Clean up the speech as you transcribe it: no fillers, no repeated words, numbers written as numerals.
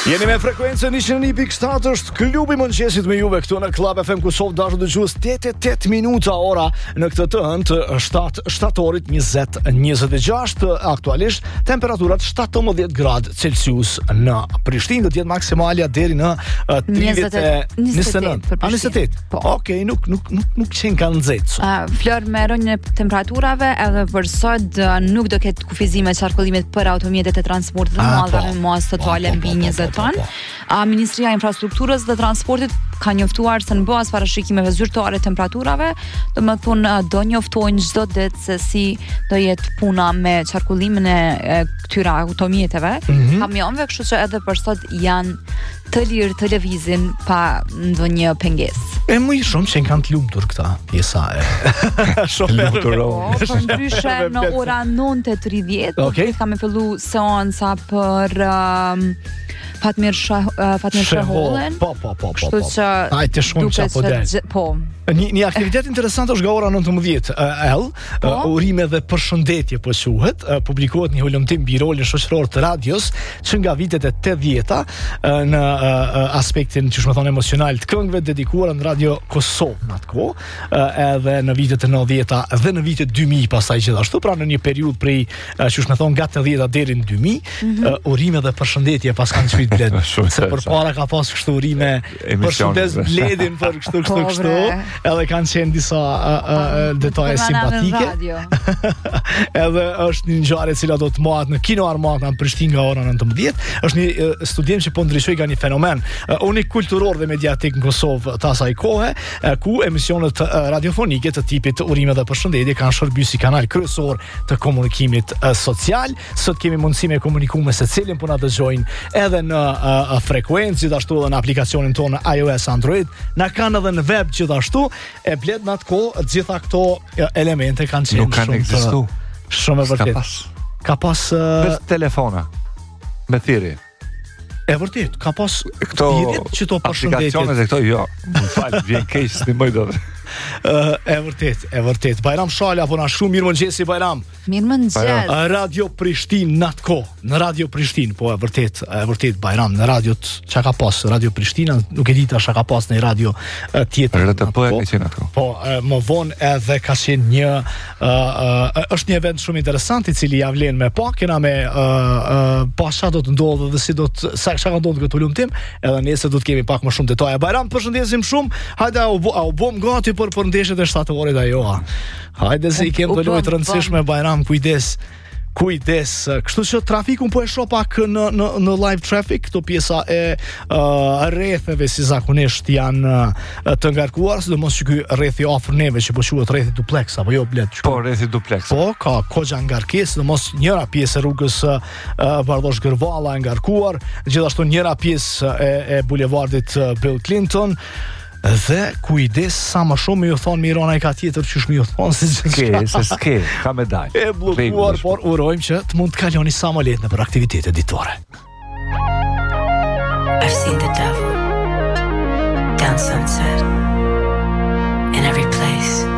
Jeni me frekuencën 101.7, është klubi mëngjesit me juve këtu në Club FM ku sot dashur dëgjues 88 minuta ora në këtë të hënë 7 shtatorit 2026, aktualisht temperaturat 17 gradë Celsius në Prishtinë, do të jetë maksimalja deri në 29. 28. Okej, nuk qenë kanë nxehtë. Flor me rënjën e temperaturave edhe për sot nuk do ketë kufizime qarkullimit për automjetet e transportit të madhe me masë totale mbi 20 ton. Ministria e Infrastrukturës dhe Transportit ka njoftuar se në bazë parashikimeve zyrtare temperaturave, do të thonë do njoftojnë çdo ditë se si do jetë puna me qarkullimin e këtyre automjeteve, kamionëve, kështu që edhe për sot janë të lirë të lëvizin pa ndonjë pengesë. E më i shumë që në kanë të lumtur këta pjesa e shoferëve. Po ndryshe në ora 9:30 kam fillu seanca për Fatmir Shahollën. Po. Kështu që hajde të shkojmë çapo del. Po. Një aktivitet interesant është nga ora 19 urime dhe përshëndetje po quhet, publikohet një hulumtim mbi rolin shoqëror të radios që nga vitet e 80-ta në aspektin që më thonë emocional të këngëve dedikuara në Radio Kosovë në atë kohë, edhe në vitet e 90-ta dhe në vitet 2000 pastaj gjithashtu, pra në një periudhë prej që më thonë nga 80-ta deri në 2000, urime dhe përshëndetje pas kanë shpit Bled. Se përpara ka pas kështu urime përshëndes Bledin për kështu. Edhe kanë qenë disa detaje simpatike. Edhe është një ngjarje e cila do të mohat në Kino Armata në Prishtinë nga ora 19. Është një studim që po ndryshoi nga një fenomen unik kulturor dhe mediatik në Kosovë të asaj kohe, ku emisionet radiofonike të tipit urime dhe përshëndetje kanë shërbyer si kanal kryesor të komunikimit social. Sot kemi mundësi me komunikuar me secilin po na dëgjojnë edhe në frekuencë, gjithashtu edhe në aplikacionin tonë iOS Android, na kanë edhe në web gjithashtu. E Bled në atë kohë, gjitha këto elemente kanë qenë nuk kanë ekzistuar. Shumë e vërtet. Ka pas vetë telefona me thirrje. E vërtet, ka pas këto që to përshëndetje. Aplikacionet e këto jo. Më fal, vjen keq s'timoj dot. E vërtet. Bajram Shali apo na shumë mirëmëngjesi Bajram. Mirëmëngjes. Radio Prishtinë në atë kohë, në Radio Prishtinë, po e vërtet Bajram në radiot çka ka pas, Radio Prishtina, nuk e di tash ka pas në radio tjetër. Po e ka qenë atë. Po më vonë edhe ka qenë një është një event shumë interesant i cili ja vlen me pa, kena me pasha do të ndodhë dhe si do të sa ka ndodhur këtë ulumtim, edhe nesër do të kemi pak më shumë detaje. Bajram, përshëndesim shumë. Hajde u bëm gati për ndeshjet e shtatorit ajo. Hajde se i kem të lojë të rëndësishme Bajram, kujdes. Kështu që trafikun po e shoh pak në live traffic, këto pjesa e rretheve si zakonisht janë të ngarkuar, sidomos që ky rrethi afër neve që po quhet rrethi duplex apo jo Bled. Po rrethi duplex. Po ka kogja ngarkesë, sidomos njëra pjesë e rrugës Bardosh Gërvalla e ngarkuar, gjithashtu njëra pjesë e bulevardit Bill Clinton. Dhe kujdes sa më shumë ju thonë Mirona i ka tjetër që shmi ju thonë s'ke, ka me dalë. E blokuar, por urojmë që të mund të kaloni sa më lehtë në për aktivitete ditore. I've seen the devil down sunset in every place.